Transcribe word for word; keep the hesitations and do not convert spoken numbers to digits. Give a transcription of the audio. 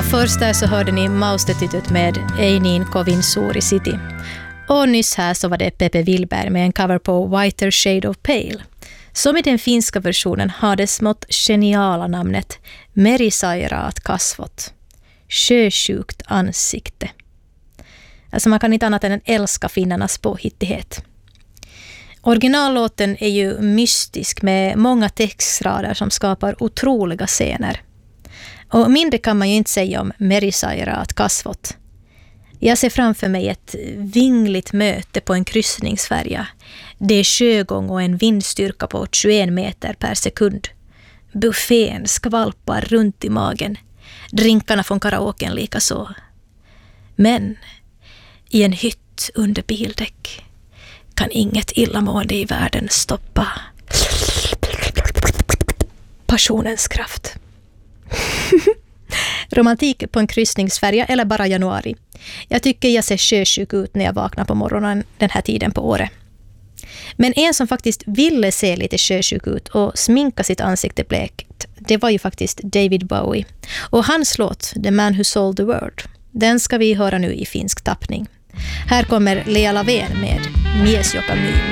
Och först där så hörde ni Maustetytöt med Einin Kovin Suuri City. Och nyss här så var det Pepe Wilberg med en cover på Whiter Shade of Pale. Som i den finska versionen har det smått geniala namnet Merisairaat kasvot. Sjösjukt ansikte. Alltså man kan inte annat än älska finnarnas påhittighet. Originallåten är ju mystisk med många textrader som skapar otroliga scener. Och mindre kan man ju inte säga om Merisairaat kasvot. Jag ser framför mig ett vingligt möte på en kryssningsfärja. Det är sjögång och en vindstyrka på tjugoen meter per sekund. Buffén skvalpar runt i magen. Drinkarna från karaoken lika så. Men i en hytt under bildäck kan inget illamående i världen stoppa passionens kraft. Romantik på en kryssningsfärja eller bara januari. Jag tycker jag ser sjösjuk ut när jag vaknar på morgonen den här tiden på året. Men en som faktiskt ville se lite sjösjuk ut och sminka sitt ansikte blekt, det var ju faktiskt David Bowie. Och hans låt, The Man Who Sold the World, den ska vi höra nu i finsk tappning. Här kommer Lea Lavén med Mies joka myy